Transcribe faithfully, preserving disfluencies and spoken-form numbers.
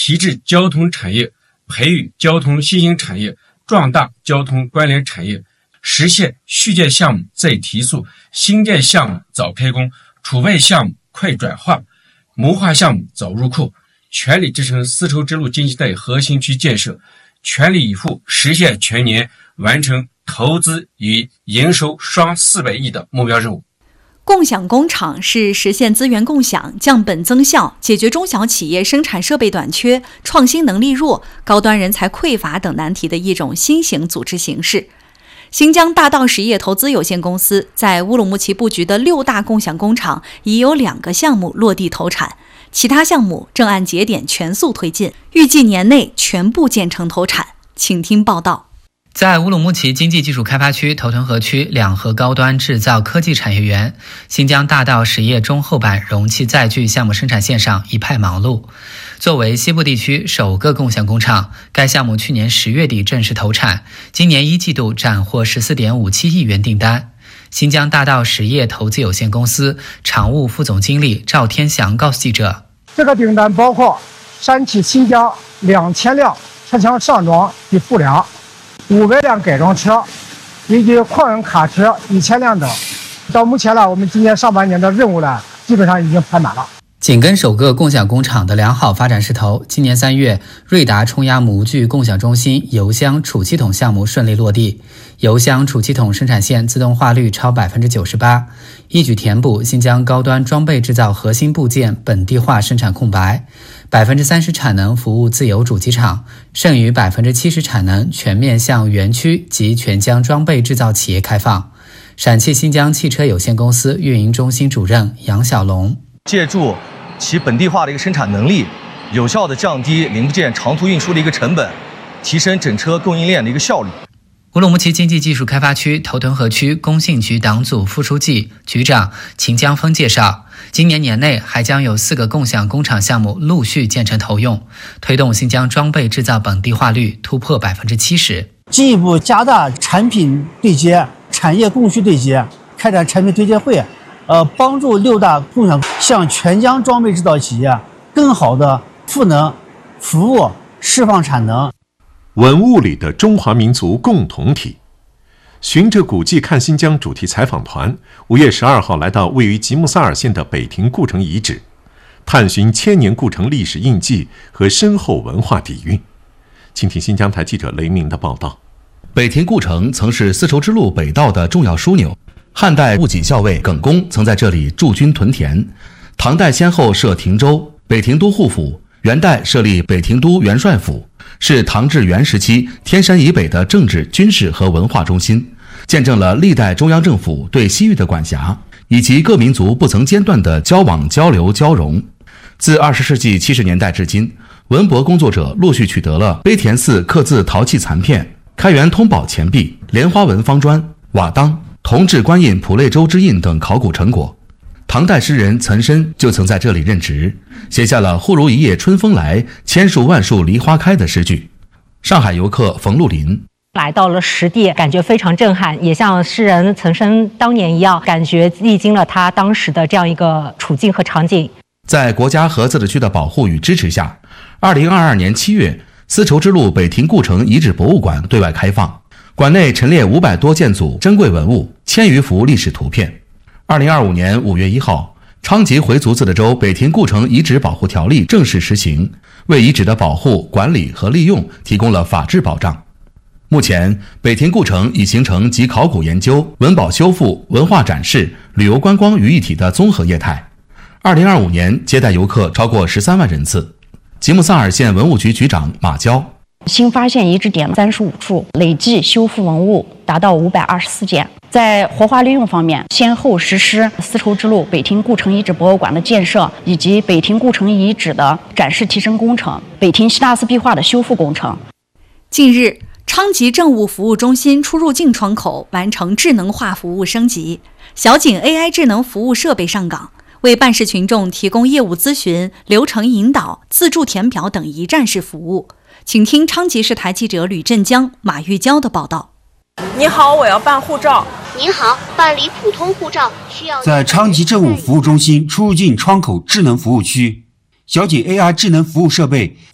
提质交通产业，培育交通新兴产业，壮大交通关联产业，实现续建项目再提速，新建项目早开工，储备项目快转化，谋划项目早入库，全力支撑丝绸之路经济带核心区建设，全力以赴实现全年完成投资与营收双四百亿的目标任务。 共享工厂是实现资源共享、降本增效、解决中小企业生产设备短缺、创新能力弱、高端人才匮乏等难题的一种新型组织形式。新疆大道实业投资有限公司在乌鲁木齐布局的六大共享工厂已有两个项目落地投产，其他项目正按节点全速推进，预计年内全部建成投产。请听报道。 在乌鲁木齐经济技术开发区头屯河区两河高端制造科技产业园，新疆大道实业中后板容器载具项目生产线上一派忙碌。作为西部地区首个共享工厂，该项目去年十月底正式投产，今年一季度斩获 十四点五七亿元订单。新疆大道实业投资有限公司常务副总经理赵天祥告诉记者， 这个订单包括山体新疆两千辆车厢上装与复梁，五百辆改装车，以及矿运卡车一千辆等。到目前呢，我们今年上半年的任务呢，基本上已经排满了。 紧跟首个共享工厂的良好发展势头，今年三月，瑞达冲压模具共享中心油箱储气筒项目顺利落地，油箱储气筒生产线自动化率超 百分之九十八， 一举填补新疆高端装备制造核心部件本地化生产空白， 百分之三十 产能服务自有主机厂，剩余 百分之七十 产能全面向园区及全疆装备制造企业开放。陕汽新疆汽车有限公司运营中心主任杨小龙， 借助其本地化的一个生产能力，有效的降低零部件长途运输的一个成本，提升整车供应链的一个效率。 乌鲁木齐经济技术开发区头屯河区工信局党组副书记、局长秦江峰介绍，今年年内还将有四个共享工厂项目陆续建成投用，推动新疆装备制造本地化率突破 百分之七十， 进一步加大产品对接、产业供需对接，开展产品推介会，呃，帮助六大共享向全疆装备制造企业更好的赋能、服务、释放产能。 文物里的中华民族共同体。循着古迹看新疆主题采访团，五月十二号来到位于吉木萨尔县的北亭故城遗址，探寻千年故城历史印记和深厚文化底蕴。请听新疆台记者雷鸣的报道。 北亭故城曾是丝绸之路北道的重要枢纽，汉代戊己校尉耿恭曾在这里驻军屯田，唐代先后设亭州、北亭都护府，元代设立北亭都元帅府，是唐至元时期天山以北的政治、军事和文化中心，见证了历代中央政府对西域的管辖，以及各民族不曾间断的交往、交流、交融。自二十世纪七十年代至今，文博工作者陆续取得了碑田寺刻字陶器残片、开元通宝钱币、莲花纹方砖、瓦当、铜制官印普类州之印等考古成果。唐代诗人岑参就曾在这里任职，写下了“忽如一夜春风来，千树万树梨花开”的诗句。上海游客冯路林来到了实地，感觉非常震撼，也像诗人岑参当年一样，感觉历经了他当时的这样一个处境和场景。 在国家和自治区的保护与支持下，二零二二年七月，丝绸之路北亭故城遗址博物馆对外开放，馆内陈列五百多件组珍贵文物，千余幅历史图片。二零二五年五月一号，昌吉回族自治州北亭故城遗址保护条例正式实行，为遗址的保护、管理和利用提供了法治保障。目前，北亭故城已形成集考古研究、文保修复、文化展示、旅游观光于一体的综合业态。二零二五年接待游客超过十三万人次。吉木萨尔县文物局局长马娇， 新发现遗址点三十五处，累计修复文物达到五百二十四件。在活化利用方面，先后实施丝绸之路北亭故城遗址博物馆的建设，以及北亭故城遗址的展示提升工程、北亭希纳斯壁画的修复工程。 近日，昌吉政务服务中心出入境窗口完成智能化服务升级，小景 A I 智能服务设备上岗，为办事群众提供业务咨询、流程引导、自助填表等一站式服务。请听昌吉市台记者吕振江、马玉娇的报道。 你好，我要办护照。 您好，办理普通护照需要在昌吉政务服务中心出入境窗口智能服务区，小景 A I 智能服务设备